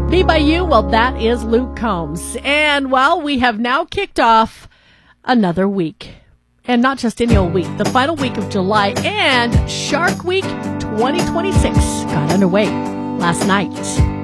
Be By You, well, that is Luke Combs. And, well, we have now kicked off another week. And not just any old week, the final week of July, and Shark Week 2026 got underway last night.